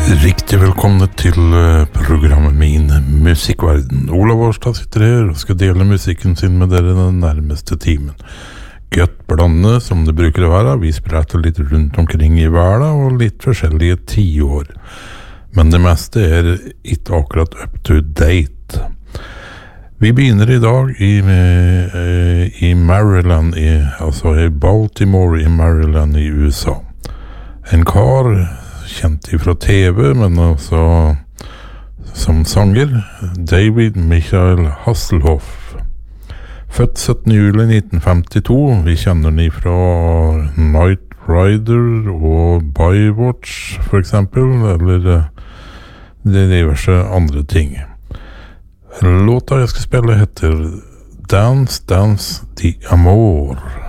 Riktig velkomne til programmet Min Musikkverden. Olav Årstad sitter her og skal dele musikken sin med dere den nærmeste timen. Gøtt blande, som det bruker å være. Vi spretter litt rundt omkring i verden og litt forskjellige 10 år. Men det meste ikke akkurat up to date. Vi begynner i dag i Maryland, altså i Baltimore i Maryland i USA. En kar kjent fra TV, men også som sanger, David Michael Hasselhoff. Født 17. juli 1952, vi kjenner den fra Knight Rider og Baywatch for eksempel, eller det diverse andre ting. Låta jeg skal spille heter Dance, Dance, d'Amour.